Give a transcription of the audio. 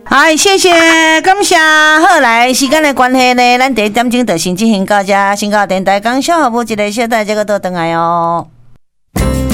好，谢谢，感谢。好，来时间的关系呢，咱第一点钟就先进行到这，先到电台讲小服务一个小代，这个倒转来哦。